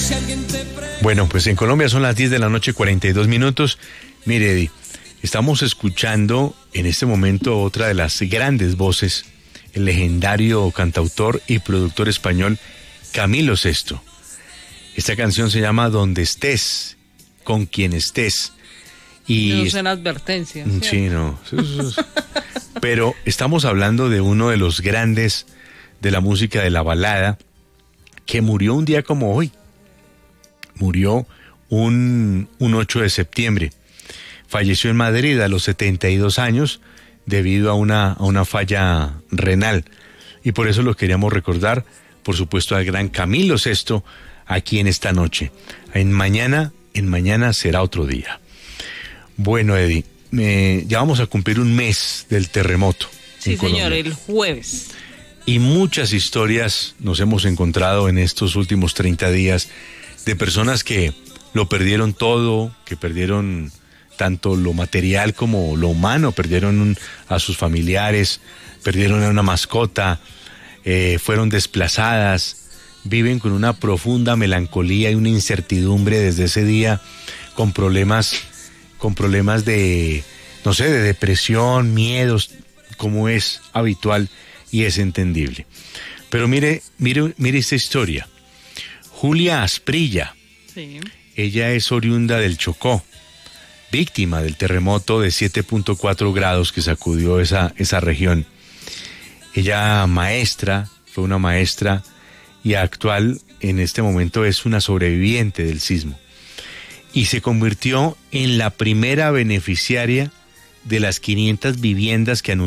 Bueno, pues en Colombia son las 10 de la noche, 42 minutos. Mire, Eddie, estamos escuchando en este momento otra de las grandes voces, el legendario cantautor y productor español Camilo Sesto. Esta canción se llama Donde estés, con quien estés. Y no en advertencia. Sí, no. Pero estamos hablando de uno de los grandes de la música de la balada, que murió un día como hoy. Murió un 8 de septiembre. Falleció en Madrid a los 72 años debido a una falla renal. Y por eso lo queríamos recordar, por supuesto, al gran Camilo Sesto, aquí en esta noche. En mañana será otro día. Bueno, Eddie, ya vamos a cumplir un mes del terremoto. Sí, señor, el jueves. Y muchas historias nos hemos encontrado en estos últimos 30 días de personas que lo perdieron todo, que perdieron tanto lo material como lo humano, perdieron a sus familiares, perdieron a una mascota, fueron desplazadas, viven con una profunda melancolía y una incertidumbre desde ese día, con problemas de, no sé, de depresión, miedos, como es habitual y es entendible. Pero mire esta historia. Julia Asprilla, sí. Ella es oriunda del Chocó, víctima del terremoto de 7.4 grados que sacudió esa región. Ella fue una maestra y actual en este momento es una sobreviviente del sismo. Y se convirtió en la primera beneficiaria de las 500 viviendas que anunció